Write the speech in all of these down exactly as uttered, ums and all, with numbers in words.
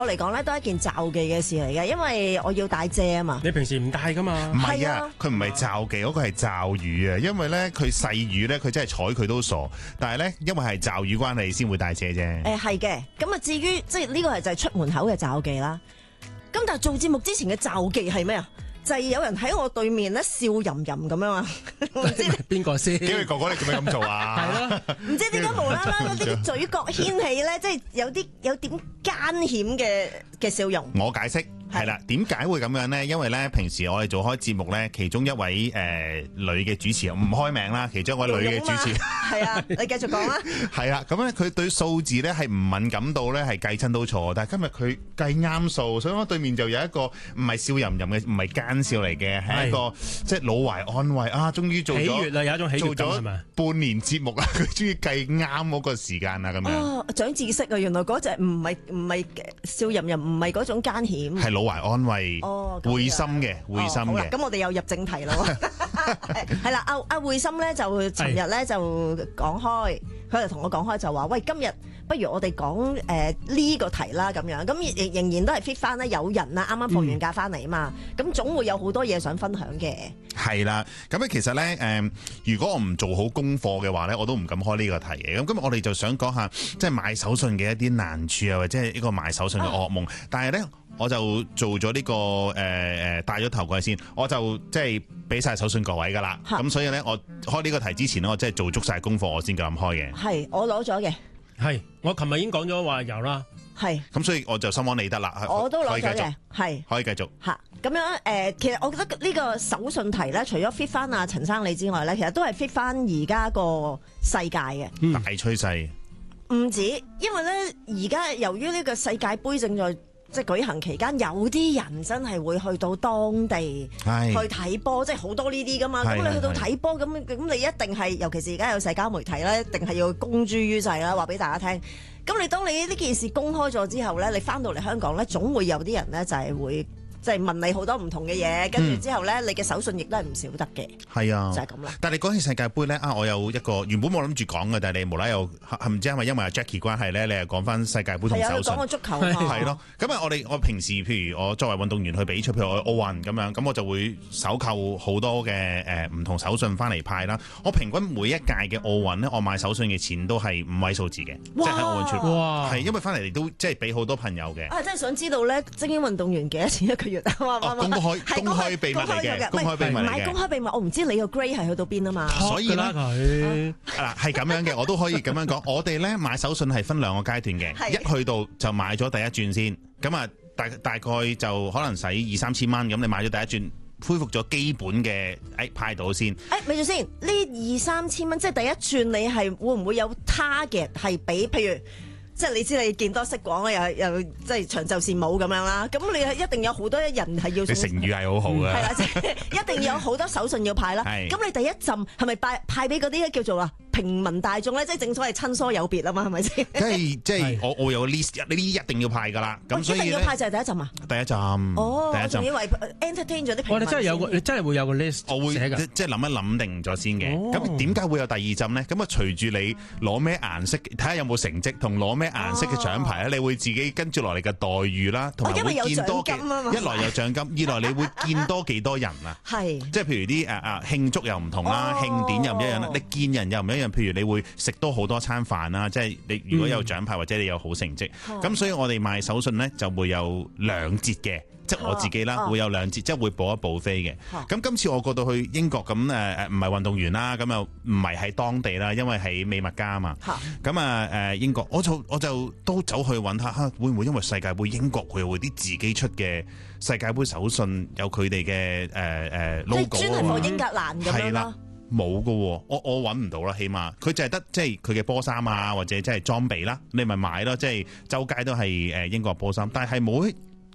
我嚟講咧都係一件罩忌嘅事嚟嘅，因為我要帶遮啊嘛。 你平時唔帶噶嘛？ 唔係啊，佢唔係罩忌，嗰個係罩雨啊。因為咧佢細雨咧，佢真係睬佢都傻。但係咧，因為係罩雨關係，先會帶遮啫。 誒係嘅，咁啊至於即係呢個係就係出門口嘅罩忌啦。咁但係做節目之前嘅罩忌係咩啊？就係有人喺我對面咧笑吟吟咁樣啊！唔知邊個先？ 幾位哥哥你做咩咁做啊？ 係咯， 唔知點解無啦啦嗰啲嘴角掀起咧，即係有啲有點奸險嘅嘅笑容。 我解釋。係啦，點解會咁樣呢？因為咧，平時我哋做開節目咧，其中一位誒、呃、女嘅主持人唔開名啦，其中一位女嘅主持係啊，你繼續講啦。 係啊，咁咧佢對數字咧係唔敏感到咧係計親都錯，但係今日佢計啱數，所以我對面就有一個唔係笑吟吟嘅，唔係奸笑嚟嘅，係一個即係老懷安慰啊！終於做咗喜悅啦，有一種喜悅感係咪？ 半年節目啦，佢終於計啱嗰個時間啦，咁樣。 哦，長知識啊！原來嗰隻唔係唔係笑吟吟，唔係嗰種奸險。 係老懷安慰。 哦， 會心嘅，會心嘅。 咁我哋又入正題啦。係啦，阿阿會心咧就尋日咧就講開，佢就同我講開就話，喂，今日不如我哋講誒呢個題啦，咁樣。咁仍仍然都係 fit 翻咧，有人啊，啱啱放完假翻嚟啊嘛，咁、嗯、總會有好多嘢想分享嘅。 係啦，咁咧其實咧誒、呃，如果我唔做好功課嘅話咧，我都唔敢開呢個題嘅。咁今日我哋就想講下，即係買手信嘅一啲難處啊，或者係呢個買手信嘅噩夢。啊、但係咧。我就做咗呢、這個誒誒戴咗頭盔先，我就即係俾晒手信各位噶啦。咁所以咧，我開呢個題之前咧，我真係做足晒功課，我先敢開嘅。 係，我攞咗嘅。 係，我琴日已經講咗話有啦。 係。咁所以我就心安理得啦。 我都攞咗嘅。係。 可以繼續。嚇， 咁樣誒、呃，其實我覺得呢個手信題咧，除咗 fit 翻阿陳生你之外咧，其實都係 fit 翻而家個世界嘅、 嗯、大趨勢。唔止，因為咧而家由於呢個世界盃正在即係舉行期間，有啲人真係會去到當地去睇波，即係好多呢啲噶嘛。咁你去到睇波，咁咁你一定係，尤其是而家有社交媒體咧，一定係要公諸於世啦，話俾大家聽。咁你當你呢件事公開咗之後咧，你翻到嚟香港咧，總會有啲人咧就係會。即係問你好多唔同嘅嘢，跟住之後咧，你嘅手信亦都係唔少得嘅。係啊，就係咁啦。 但係你講起世界盃咧，啊，我有一個原本冇諗住講嘅，但係你無啦又唔知係咪因為阿 Jackie 關係咧，你又講翻世界盃同手信。係啊，講個足球啊。係咯，咁啊，我哋我平時譬如我作為運動員去比賽，譬如我奧運咁樣，咁我就會手購好多嘅誒唔同手信翻嚟派啦。我平均每一屆嘅奧運咧，我買手信嘅錢都係五位數字嘅，即係喺奧運處。哇！係因為翻嚟都即係俾好多朋友嘅。 啊，真係想知道咧，精英運動員幾多錢一個？ 哦、公開公開秘密嚟嘅，公開秘密嚟嘅。唔係公開秘密， 我唔知你個 grade 係去到邊啊嘛。 所以咧，佢嗱係咁樣嘅，我都可以咁樣講。我哋咧買手信係分兩個階段嘅，一去到就買咗第一轉先，咁啊大大概就可能使二三千蚊，咁你買咗第一轉，恢復咗基本嘅誒派到先。誒， 咪住先，呢二三千蚊，即係第一轉，你係會唔會有 target 係俾譬如？即係你知你見多識廣啦，又又即係長袖善舞咁樣啦。咁你一定有好多人係要。你成語係好好嘅。係啦， 即係一定有好多手信要派啦。咁你第一陣係咪派派俾嗰啲叫做啊平民大眾咧？即係正所謂親疏有別啊嘛，係咪先？ 即係即係我我有個 list，呢啲一定要派㗎啦。咁所以一定要派就係第一陣啊。 第一陣。哦。第一陣。我仲以為 entertain 咗啲平民。 我哋真係有個，你真係會有個 list。 我會即係諗一諗定咗先嘅。咁點解會有第二陣咧？咁啊隨住你攞咩顏色，睇下有冇成績同攞咩顏色嘅獎牌咧，你會自己跟住落嚟嘅待遇啦，同埋會見多幾，一來有獎金，二來你會見多幾多人啊？係，即係譬如啲誒誒慶祝又唔同啦，慶典又唔一樣啦，你見人又唔一樣。譬如你會食多好多餐飯啦，即係你如果有獎牌或者你有好成績，咁所以我哋賣手信咧就會有兩折嘅。即係我自己啦，啊、會有兩節，即係會補一補飛嘅。咁、啊、今次我過到去英國咁誒誒，唔係運動員啦，咁又唔係喺當地啦，因為喺美墨加啊嘛。咁啊誒英國，我就我就都走去揾下，嚇會唔會因為世界盃英國佢會啲自己出嘅世界盃手信有佢哋嘅誒誒 logo 啊？即係專係放英格蘭咁樣咯。冇㗎喎，我我揾唔到啦，起碼佢就係得即係佢嘅波衫啊，或者即係裝備啦，你咪買咯，即係周街都係誒英國波衫，但係冇。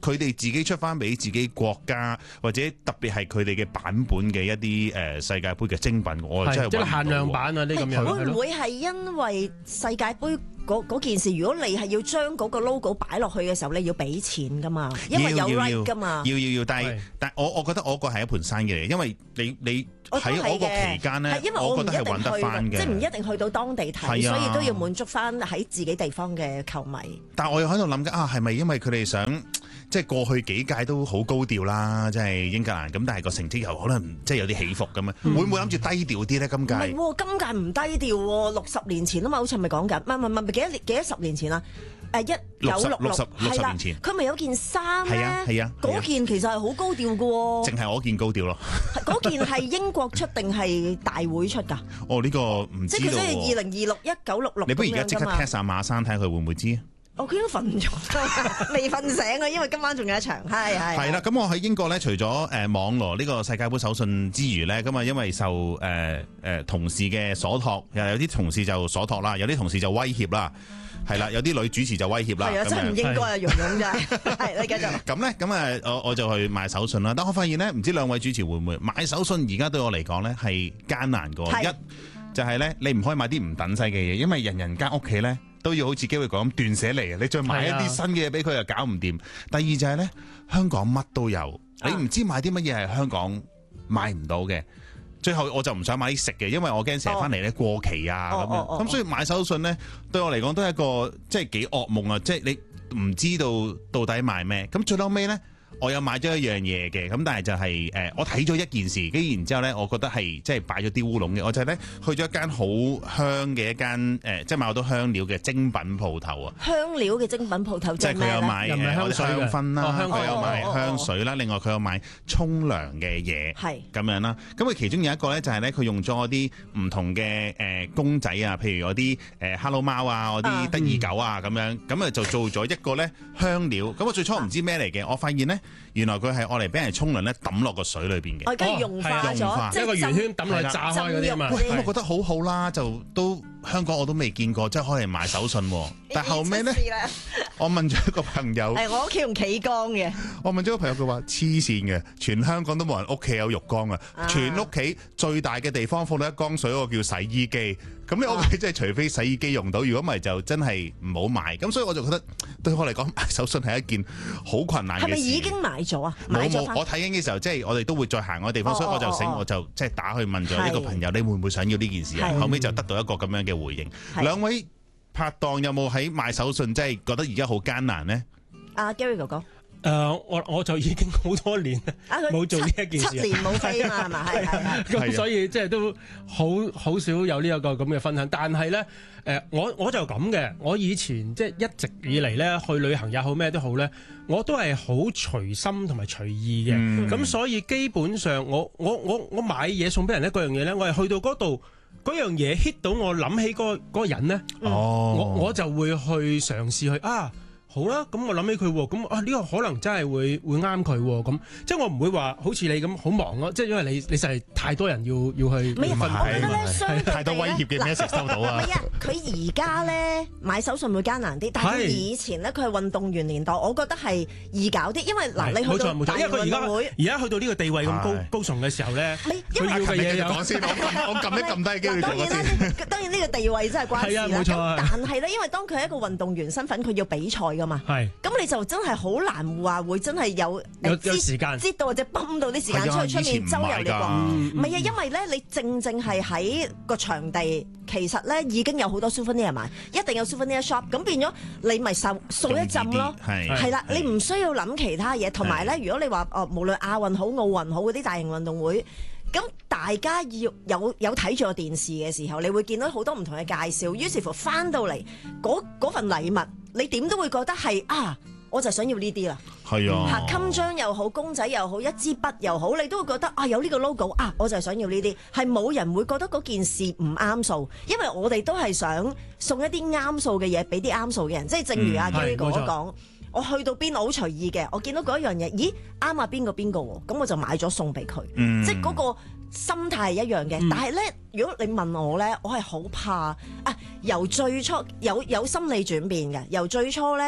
佢哋自己出翻俾自己國家，或者特別係佢哋嘅版本嘅一啲誒世界盃嘅精品，我真係即係限量版啊！呢咁樣會唔會係因為世界盃嗰件事？如果你係要將嗰個 logo 擺落去嘅時候，你要俾錢噶嘛？因為有 right 噶嘛。 要要要，但係但係我我覺得我個係一盤生意嚟，因為你你喺我個期間咧，我覺得係揾得翻嘅， 即係唔一定去到當地睇，所以都要滿足翻喺自己地方嘅球迷。但係我又喺度諗緊啊，係咪因為佢哋想即係過去幾屆都好高調啦，即係英格蘭咁，但係個成績又可能即係有啲起伏咁啊？會唔會諗住低調啲咧？今屆唔係喎，今屆唔低調喎，六十年前啊嘛，好似係咪講緊？唔係唔係唔係幾多幾多十年前啊？誒一九六六係啦，佢咪有件衫咧？係啊係啊，嗰件其實係好高調嘅喎。淨係我件高調咯。嗰件係英國出定係大會出㗎？哦，呢個唔知道喎。即係佢即係二零二六一九六六。你不如而家即刻 test 下馬生睇下佢會唔會知？哦，佢都瞓咗，未瞓醒啊！因為今晚仲有一場，係係。係啦，咁我喺英國咧，除咗誒網羅呢個世界盃手信之餘咧，咁啊，因為受誒誒、呃、同事嘅所託，又有啲同事就所託啦，有啲同事就威脅啦。係啦，有啲女主持就威脅啦。係啊，真係唔應該啊，蓉蓉真係。係，你繼續。咁咧，咁啊，我我就去買手信啦。但我發現咧，唔知兩位主持會唔會買手信？而家對我嚟講咧係艱難嘅。一就係咧，你唔可以買啲唔等使嘅嘢，因為人人間屋企咧都要好似機會講咁斷捨離啊！你再買一啲新嘅嘢俾佢又搞唔掂。第二就係咧，香港乜都有，你唔知買啲乜嘢係香港買唔到嘅。最後我就唔想買啲食嘅，因為我驚成日翻嚟咧過期啊咁、oh. 樣，咁、oh, oh, oh. 所以買手信咧對我嚟講都係一個即係幾噩夢啊！即係你唔知道到底買咩，咁最後尾咧。我有買咗一樣嘢嘅，咁但係就係、是、誒、呃，我睇咗一件事，跟住然之後咧，我覺得係即係擺咗啲烏龍嘅。我就係咧去咗一間好香嘅一間誒、呃，即係買好多香料嘅精品鋪頭啊！香料嘅精品鋪頭即係佢有賣誒香薰啦，佢、哦、有賣香水啦，另外佢有賣沖涼嘅嘢，係咁樣啦。咁佢其中有一個咧就係咧，佢用咗啲唔同嘅誒、呃、公仔啊，譬如嗰啲誒 Hello 貓啊，嗰啲得意狗啊咁樣，咁啊就做咗一個咧香料。咁我最初唔知咩嚟嘅，我發現咧。原來佢係愛嚟俾人沖涼咧，抌落個水裏邊嘅，跟住溶化咗，即係一個圓圈抌落去炸開嗰啲啊嘛。咁我覺得好好啦，就都香港我都未見過，即係開嚟賣手信。但係後尾咧，我問咗一個朋友，係我屋企用企缸嘅。我問咗個朋友，佢話黐線嘅，全香港都冇人屋企有浴缸啊！全屋企最大嘅地方放到一缸水，嗰個叫洗衣機。咁你屋企即係除非洗衣機用到，如果唔係就真係唔好買。咁所以我就覺得對我嚟講買手信係一件好困難嘅事。係咪已經買咗啊？冇冇，我睇緊嘅時候，即係我哋都會再行嗰個地方，哦、所以我就醒，哦、我就即係打去問咗一個朋友，你會唔會想要呢件事啊？後尾就得到一個咁樣嘅回應。兩位拍檔有冇喺賣手信，即係覺得而家好艱難呢？阿 Gary 哥哥。誒、呃，我我就已經好多年冇做呢一件事，七年冇飛啊嘛，係嘛？係係。咁所以即係都好好少有呢一個咁嘅分享。但係咧，誒、呃，我我就咁嘅。我以前即係一直以嚟咧，去旅行也好咩都好咧，我都係好隨心同埋隨意嘅。咁、嗯、所以基本上我我我我買嘢送俾人咧，嗰樣嘢咧，我係去到嗰度嗰樣嘢 hit 到我諗起嗰嗰個人咧，哦，我我就會去嘗試去啊。好啦，咁我諗起佢喎，咁啊呢、呢個可能真係會會啱佢喎，咁即係我唔會話好似你咁好忙咯，即係因為你你實係太多人要要去，唔係啊，我覺得咧相太多威脅嘅 message 收到啊，唔係啊，佢而家咧買手信會艱難啲，但係以前咧佢係運動員年代，我覺得係易搞啲，因為嗱你去到冇錯冇錯，因為佢而家而家去到呢個地位咁高高崇嘅時候咧，佢要嘅嘢有講先，我我撳一撳低機會講先。當然呢個地位真係關事啦，冇錯，但係咧，因為當佢係一個運動員身份，佢要比賽㗎嘛，係，咁你就真係好難話會真係有有有時間知道或者泵到啲時間出去出面周遊列國，唔係啊，因為咧你正正係喺個場地，其實咧已經有好多 souvenir 賣，一定有 souvenir shop，咁變咗你咪掃掃一陣咯，係係啦，你唔需要諗其他嘢，同埋咧，如果你話哦，無論亞運好、奧運好嗰啲大型運動會。咁大家要有有睇住個電視嘅時候，你會見到好多唔同嘅介紹，於是乎翻到嚟嗰份禮物，你點都會覺得係啊，我就想要呢啲啦。係啊，嚇襟章又好，公仔又好，一支筆又好，你都會覺得啊，有呢個 logo 啊，我就係想要呢啲。係冇人會覺得嗰件事唔啱數，因為我哋都係想送一啲啱數嘅嘢俾啲啱數嘅人，即係正如阿 Gary 哥講。我去到邊我好隨意嘅，我見到嗰一樣嘢，咦啱啊邊個邊個喎，咁我就買咗送俾佢，嗯、即係嗰個心態係一樣嘅。嗯、但係咧，如果你問我咧，我係好怕啊！由最初有有心理轉變嘅，由最初咧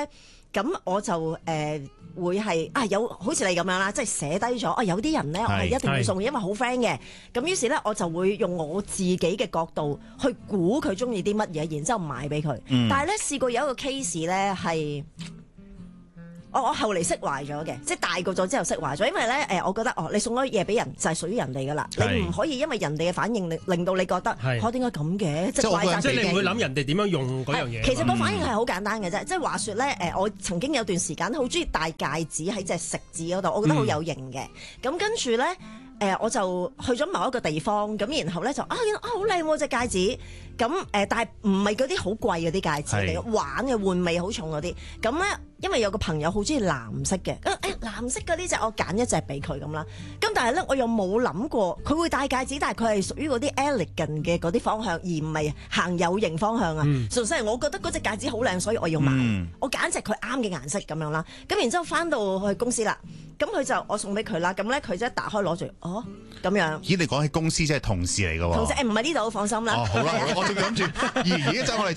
咁我就誒、呃、會係啊有好似你咁樣啦，即係寫低咗啊有啲人咧我係一定要送，因為好 friend 嘅。咁於是咧我就會用我自己嘅角度去估佢中意啲乜嘢，然之後買俾佢。嗯、但係咧試過有一個 case 咧係。我我後嚟釋懷咗嘅，即係大個咗之後釋懷咗，因為咧誒，我覺得哦，你送咗嘢俾人就係屬於人哋噶啦，你唔可以因為人哋嘅反應令令到你覺得，嚇點解咁嘅？即係怪責自己。 即係你唔會諗人哋點樣用嗰樣嘢。 其實個反應係好簡單嘅啫，即係話説咧誒，我曾經有段時間好中意戴戒指喺隻食指嗰度，我覺得好有型嘅。咁、嗯、跟住咧誒，我就去咗某一個地方，咁然後咧就啊啊好靚喎隻戒指，咁誒、呃、但係唔係嗰啲好貴嗰啲戒指嚟嘅，玩嘅玩味好重嗰啲，咁咧。因為有個朋友好中意藍色嘅，誒、哎、藍色嗰啲隻我揀一隻俾佢咁啦。咁但係咧，我又冇諗過佢會戴戒指，但係佢係屬於嗰啲 elegant 嘅嗰啲方向，而唔係行有型方向啊。純粹係我覺得嗰隻戒指好靚，所以我要買。嗯、我揀隻佢啱嘅顏色咁樣啦。咁然之後翻到去公司啦，咁佢就我送俾佢啦。咁咧佢就一打開攞住，哦咁樣。 咦？你講起公司即係同事嚟嘅喎？ 同事誒唔係呢度，放心啦。 哦好啦，我仲諗住，咦咦，就我哋。